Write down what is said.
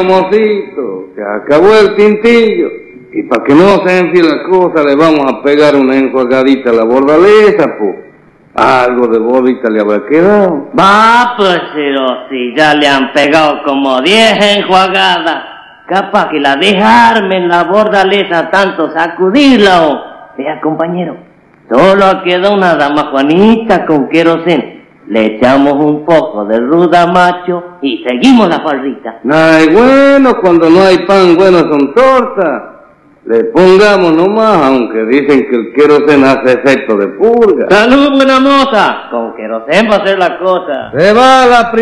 mocito, se acabó el tintillo. Y para que no se enfríe la cosa, le vamos a pegar una enjuagadita a la bordaleza, pues. Algo de bolita le habrá quedado. Va, pues, pero si ya le han pegado como 10 enjuagadas. Capaz que la dejarme en la bordaleza tanto sacudirla o... Vea, compañero, solo queda una dama Juanita con queroseno. Le echamos un poco de ruda macho y seguimos la farrita. Ay, bueno, cuando no hay pan, bueno son tortas. Le pongamos nomás, aunque dicen que el queroseno hace efecto de purga. ¡Salud, buena moza! Con queroseno va a ser la cosa. Se va la